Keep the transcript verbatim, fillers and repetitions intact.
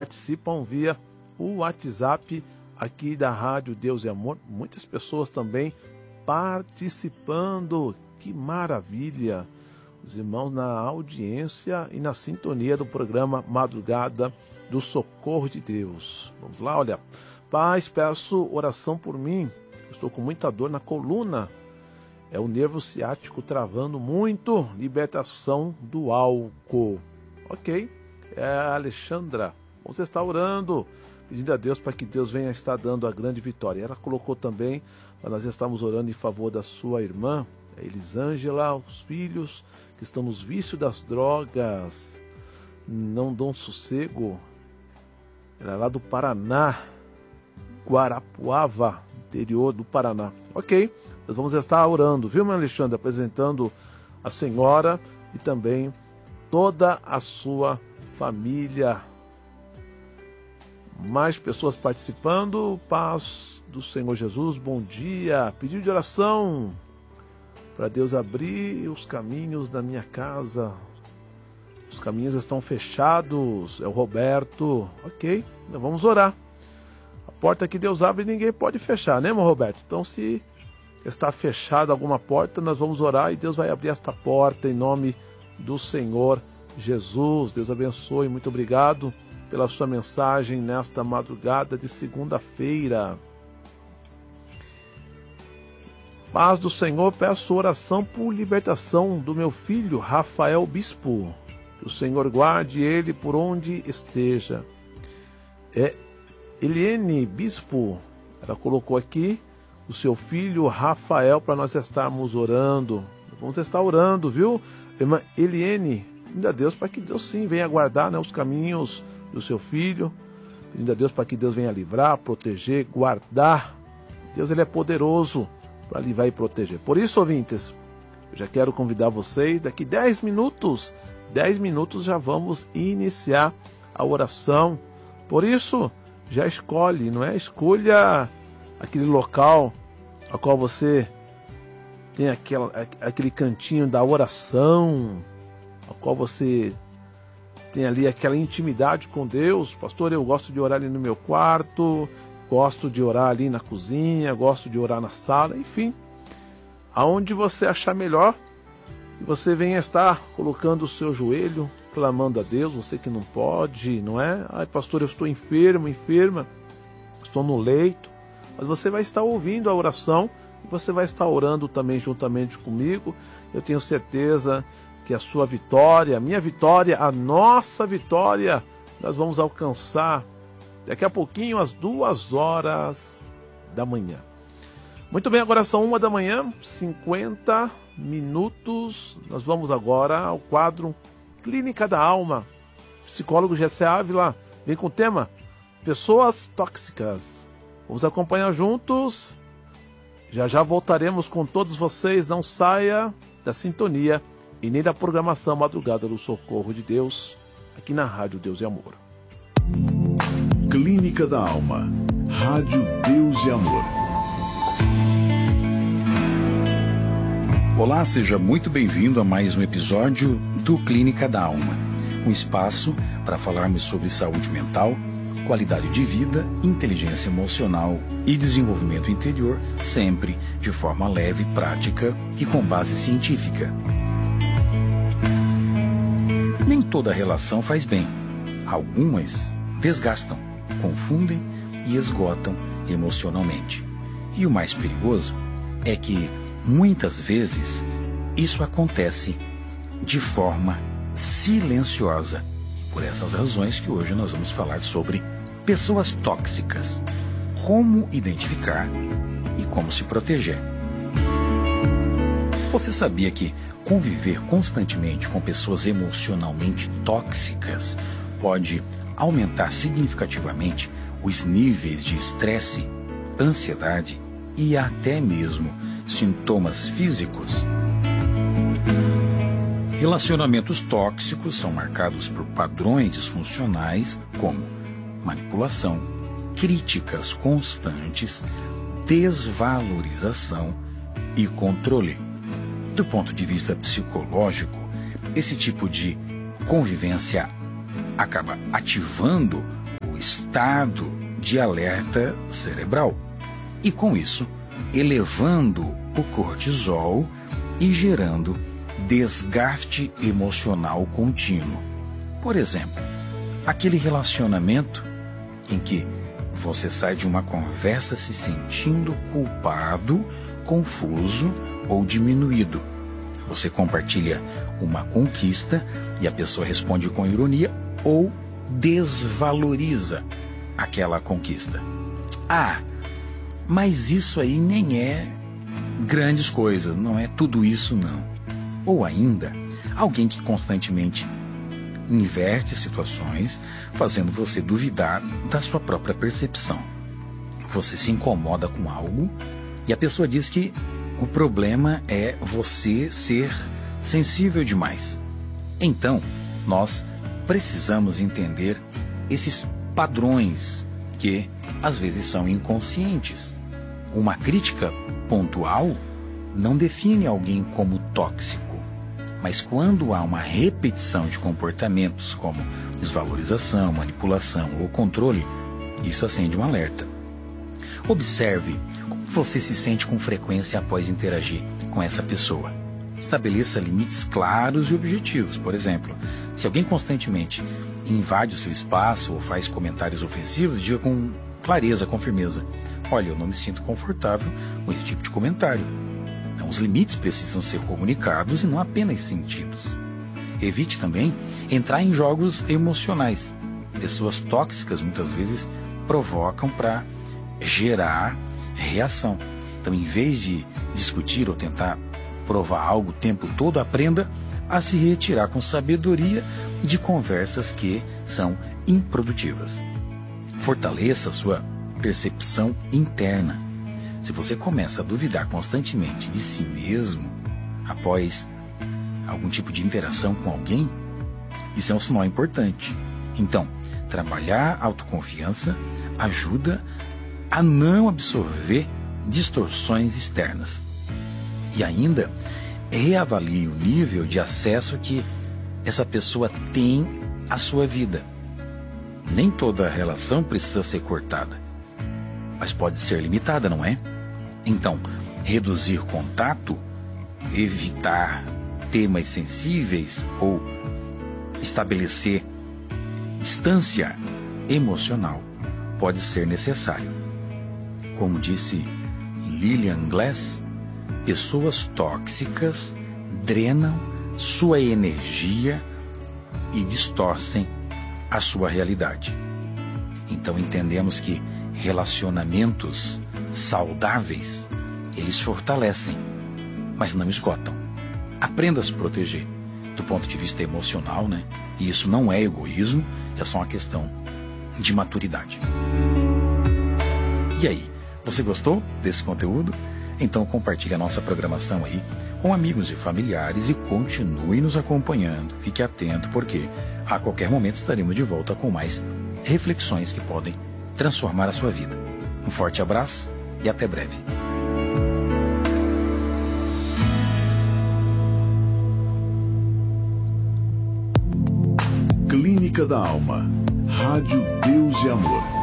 participam via o WhatsApp aqui da Rádio Deus e Amor. Muitas pessoas também participando. Que maravilha! Os irmãos na audiência e na sintonia do programa Madrugada do Socorro de Deus. Vamos lá, olha. Paz, peço oração por mim. Estou com muita dor na coluna. É o nervo ciático travando muito. Libertação do álcool. Ok. É a Alexandra. Você está orando, pedindo a Deus para que Deus venha estar dando a grande vitória. Ela colocou também, nós estamos orando em favor da sua irmã, a Elisângela, os filhos que estão nos vícios das drogas, não dão sossego. Ela é lá do Paraná, Guarapuava, interior do Paraná. Ok, nós vamos estar orando, viu, minha Alexandra? Apresentando a senhora e também toda a sua família. Mais pessoas participando. Paz do Senhor Jesus, bom dia. Pedido de oração para Deus abrir os caminhos da minha casa. Os caminhos estão fechados. É o Roberto. Ok, então vamos orar. A porta que Deus abre ninguém pode fechar, né, meu Roberto? Então, se está fechada alguma porta, nós vamos orar e Deus vai abrir esta porta em nome do Senhor Jesus. Deus abençoe. Muito obrigado pela sua mensagem nesta madrugada de segunda-feira. Paz do Senhor, peço oração por libertação do meu filho Rafael Bispo. Que o Senhor guarde ele por onde esteja. É Eliane Bispo, ela colocou aqui o seu filho Rafael para nós estarmos orando. Vamos estar orando, viu? Irmã Eliane, pedindo a Deus para que Deus sim venha guardar, né, os caminhos do seu filho, pedindo a Deus para que Deus venha livrar, proteger, guardar. Deus, ele é poderoso para livrar e proteger. Por isso, ouvintes, eu já quero convidar vocês, daqui dez minutos, dez minutos já vamos iniciar a oração. Por isso, já escolhe, não é? Escolha aquele local a qual você tem aquela, aquele cantinho da oração, a qual você tem ali aquela intimidade com Deus. Pastor, eu gosto de orar ali no meu quarto, gosto de orar ali na cozinha, gosto de orar na sala, enfim, aonde você achar melhor, você venha estar colocando o seu joelho, clamando a Deus. Você que não pode, não é? Ai, pastor, eu estou enfermo, enferma, estou no leito, mas você vai estar ouvindo a oração e você vai estar orando também juntamente comigo. Eu tenho certeza que a sua vitória, a minha vitória, a nossa vitória, nós vamos alcançar daqui a pouquinho, às duas horas da manhã. Muito bem, agora são uma da manhã, cinquenta minutos. Nós vamos agora ao quadro Clínica da Alma. Psicólogo Gessé Ávila vem com o tema Pessoas Tóxicas. Vamos acompanhar juntos. Já já voltaremos com todos vocês. Não saia da sintonia e nem da programação Madrugada do Socorro de Deus, aqui na Rádio Deus e Amor. Clínica da Alma, Rádio Deus e Amor. Olá, seja muito bem-vindo a mais um episódio do Clínica da Alma, um espaço para falarmos sobre saúde mental, qualidade de vida, inteligência emocional e desenvolvimento interior, sempre de forma leve, prática e com base científica. Nem toda relação faz bem. Algumas desgastam, confundem e esgotam emocionalmente. E o mais perigoso é que, muitas vezes, isso acontece de forma silenciosa. Por essas razões que hoje nós vamos falar sobre pessoas tóxicas, como identificar e como se proteger. Você sabia que conviver constantemente com pessoas emocionalmente tóxicas pode aumentar significativamente os níveis de estresse, ansiedade e até mesmo sintomas físicos? Relacionamentos tóxicos são marcados por padrões disfuncionais como manipulação, críticas constantes, desvalorização e controle. Do ponto de vista psicológico, esse tipo de convivência acaba ativando estado de alerta cerebral e, com isso, elevando o cortisol e gerando desgaste emocional contínuo. Por exemplo, aquele relacionamento em que você sai de uma conversa se sentindo culpado, confuso ou diminuído. Você compartilha uma conquista e a pessoa responde com ironia ou desvaloriza aquela conquista. Ah, mas isso aí nem é grandes coisas, não é tudo isso não. Ou ainda, alguém que constantemente inverte situações, fazendo você duvidar da sua própria percepção. Você se incomoda com algo e a pessoa diz que o problema é você ser sensível demais. Então, nós precisamos entender esses padrões que às vezes são inconscientes. Uma crítica pontual não define alguém como tóxico. Mas quando há uma repetição de comportamentos como desvalorização, manipulação ou controle, isso acende um alerta. Observe como você se sente com frequência após interagir com essa pessoa. Estabeleça limites claros e objetivos. Por exemplo, se alguém constantemente invade o seu espaço ou faz comentários ofensivos, diga com clareza, com firmeza: olha, eu não me sinto confortável com esse tipo de comentário. Então, os limites precisam ser comunicados e não apenas sentidos. Evite também entrar em jogos emocionais. Pessoas tóxicas muitas vezes provocam para gerar reação. Então, em vez de discutir ou tentar provar algo o tempo todo, aprenda a se retirar com sabedoria de conversas que são improdutivas. Fortaleça a sua percepção interna. Se você começa a duvidar constantemente de si mesmo após algum tipo de interação com alguém, isso é um sinal importante. Então, trabalhar a autoconfiança ajuda a não absorver distorções externas. E ainda, reavalie o nível de acesso que essa pessoa tem à sua vida. Nem toda relação precisa ser cortada, mas pode ser limitada, não é? Então, reduzir contato, evitar temas sensíveis ou estabelecer distância emocional pode ser necessário. Como disse Lillian Glass, pessoas tóxicas drenam sua energia e distorcem a sua realidade. Então entendemos que relacionamentos saudáveis, eles fortalecem, mas não esgotam. Aprenda a se proteger do ponto de vista emocional, né? E isso não é egoísmo, é só uma questão de maturidade. E aí, você gostou desse conteúdo? Então compartilhe a nossa programação aí com amigos e familiares e continue nos acompanhando. Fique atento, porque a qualquer momento estaremos de volta com mais reflexões que podem transformar a sua vida. Um forte abraço e até breve. Clínica da Alma. Rádio Deus e Amor.